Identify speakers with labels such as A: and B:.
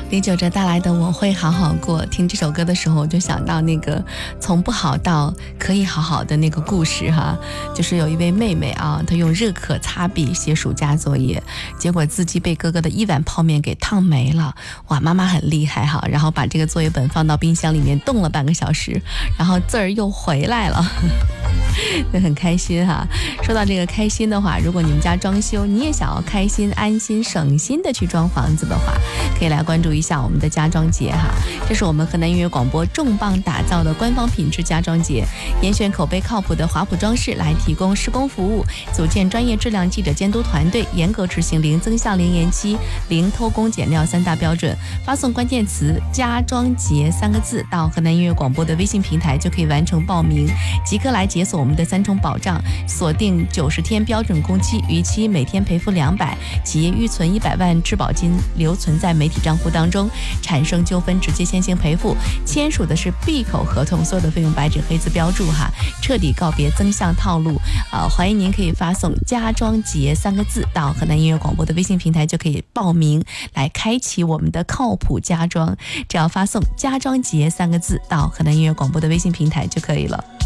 A: 李玖哲带来的我会好好过，听这首歌的时候我就想到那个从不好到可以好好的那个故事哈，就是有一位妹妹啊，她用热可擦笔写暑假作业，结果字迹被哥哥的一碗泡面给烫没了。哇，妈妈很厉害哈，然后把这个作业本放到冰箱里面冻了半个小时，然后字儿又回来了。就很开心哈。说到这个开心的话，如果你们家装修，你也想要开心、安心、省心的去装房子的话，可以来关注一下我们的家装节哈。这是我们河南音乐广播重磅打造的官方品质家装节，严选口碑靠谱的华普装饰来提供施工服务，组建专业质量记者监督团队，严格执行零增项、零延期、零偷工减料3大标准。发送关键词“家装节”3个字到河南音乐广播的微信平台，就可以完成报名，即刻来解锁我们的3重保障，锁定90天标准工期，逾期每天赔付200，企业预存100万质保金留存在媒体账户当中，产生纠纷直接先行赔付，签署的是闭口合同，所有的费用白纸黑字标注哈，彻底告别增项套路。欢迎您可以发送“家装节”3个字到河南音乐广播的微信平台，就可以报名来开启我们的靠谱家装，只要发送“家装节”3个字到河南音乐广播的微信平台就可以了。